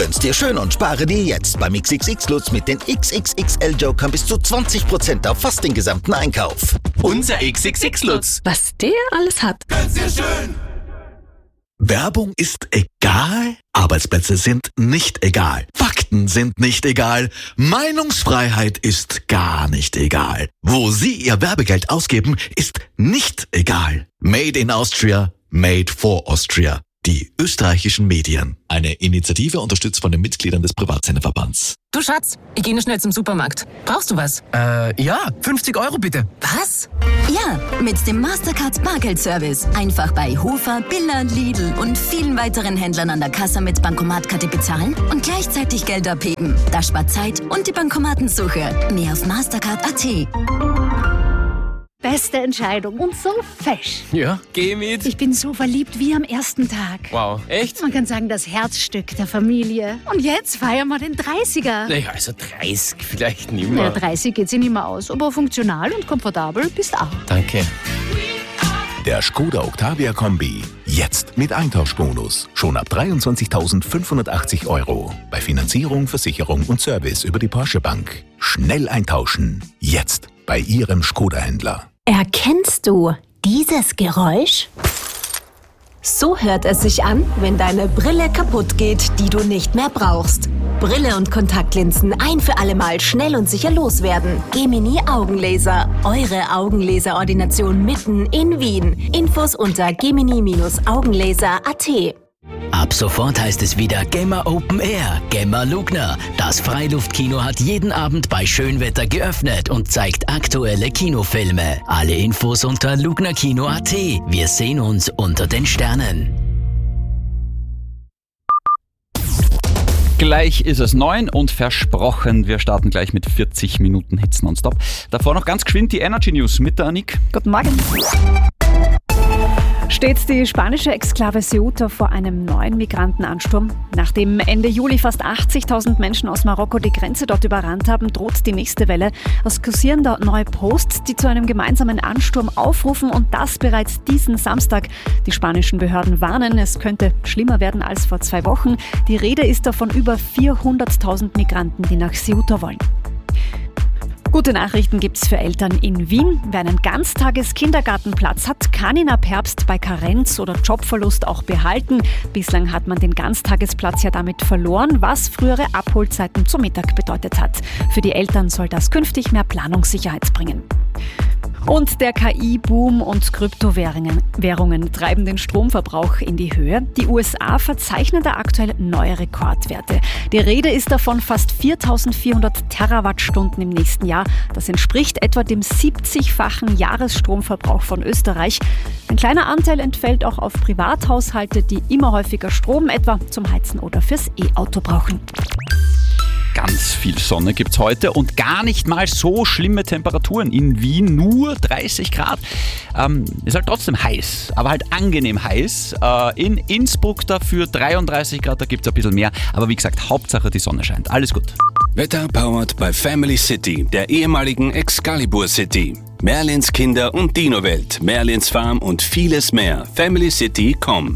Gönn's dir schön und spare dir jetzt beim XXX Lutz mit den XXXL-Jokern bis zu 20% auf fast den gesamten Einkauf. Unser XXX Lutz. Was der alles hat. Gönn's dir schön. Werbung ist egal, Arbeitsplätze sind nicht egal, Fakten sind nicht egal, Meinungsfreiheit ist gar nicht egal. Wo Sie Ihr Werbegeld ausgeben, ist nicht egal. Made in Austria, made for Austria. Die österreichischen Medien. Eine Initiative unterstützt von den Mitgliedern des Privatsenderverbands. Du Schatz, ich gehe nur schnell zum Supermarkt. Brauchst du was? Ja, 50 € bitte. Was? Ja, mit dem Mastercard Bargeldservice. Einfach bei Hofer, Billa, Lidl und vielen weiteren Händlern an der Kasse mit Bankomatkarte bezahlen und gleichzeitig Geld abheben. Das spart Zeit und die Bankomatensuche. Mehr auf Mastercard.at. Beste Entscheidung und so fesch. Ja, geh mit. Ich bin so verliebt wie am ersten Tag. Wow, echt? Man kann sagen, das Herzstück der Familie. Und jetzt feiern wir den 30er. Naja, also 30 vielleicht nicht mehr. Ja, 30 geht sich nicht mehr aus, aber funktional und komfortabel bist auch. Danke. Der Skoda Octavia Kombi. Jetzt mit Eintauschbonus. Schon ab 23.580 €. Bei Finanzierung, Versicherung und Service über die Porsche Bank. Schnell eintauschen. Jetzt bei Ihrem Skoda-Händler. Erkennst du dieses Geräusch? So hört es sich an, wenn deine Brille kaputt geht, die du nicht mehr brauchst. Brille und Kontaktlinsen ein für alle Mal schnell und sicher loswerden. Gemini Augenlaser. Eure Augenlaserordination mitten in Wien. Infos unter gemini-augenlaser.at. Ab sofort heißt es wieder Gemma Open Air, Gemma Lugner. Das Freiluftkino hat jeden Abend bei Schönwetter geöffnet und zeigt aktuelle Kinofilme. Alle Infos unter lugnerkino.at. Wir sehen uns unter den Sternen. Gleich ist es 9 und versprochen, wir starten gleich mit 40 Minuten Hits nonstop. Davor noch ganz geschwind die Energy News mit der Annik. Guten Morgen. Steht die spanische Exklave Ceuta vor einem neuen Migrantenansturm? Nachdem Ende Juli fast 80.000 Menschen aus Marokko die Grenze dort überrannt haben, droht die nächste Welle. Es kursieren dort neue Posts, die zu einem gemeinsamen Ansturm aufrufen und das bereits diesen Samstag. Die spanischen Behörden warnen, es könnte schlimmer werden als vor 2 Wochen. Die Rede ist davon über 400.000 Migranten, die nach Ceuta wollen. Gute Nachrichten gibt's für Eltern in Wien. Wer einen Ganztages-Kindergartenplatz hat, kann ihn ab Herbst bei Karenz oder Jobverlust auch behalten. Bislang hat man den Ganztagesplatz ja damit verloren, was frühere Abholzeiten zum Mittag bedeutet hat. Für die Eltern soll das künftig mehr Planungssicherheit bringen. Und der KI-Boom und Kryptowährungen treiben den Stromverbrauch in die Höhe. Die USA verzeichnen da aktuell neue Rekordwerte. Die Rede ist davon fast 4.400 Terawattstunden im nächsten Jahr. Das entspricht etwa dem 70-fachen Jahresstromverbrauch von Österreich. Ein kleiner Anteil entfällt auch auf Privathaushalte, die immer häufiger Strom etwa zum Heizen oder fürs E-Auto brauchen. Ganz viel Sonne gibt's heute und gar nicht mal so schlimme Temperaturen. In Wien nur 30 Grad. Ist halt trotzdem heiß, aber halt angenehm heiß. In Innsbruck dafür 33 Grad, da gibt's ein bisschen mehr. Aber wie gesagt, Hauptsache die Sonne scheint. Alles gut. Wetter powered bei Family City, der ehemaligen Excalibur City. Merlins Kinder- und Dino-Welt, Merlins Farm und vieles mehr. FamilyCity.com.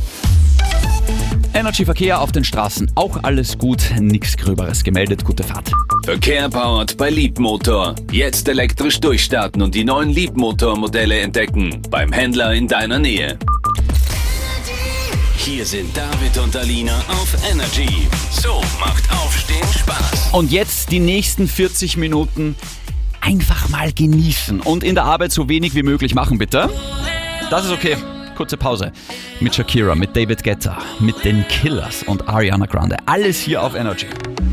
Energy Verkehr auf den Straßen, auch alles gut, nichts Gröberes gemeldet, gute Fahrt. Verkehr powered bei Leapmotor. Jetzt elektrisch durchstarten und die neuen Leapmotor-Modelle entdecken. Beim Händler in deiner Nähe. Hier sind David und Alina auf Energy. So macht Aufstehen Spaß. Und jetzt die nächsten 40 Minuten einfach mal genießen und in der Arbeit so wenig wie möglich machen, bitte. Das ist okay. Kurze Pause mit Shakira, mit David Guetta, mit den Killers und Ariana Grande. Alles hier auf Energy.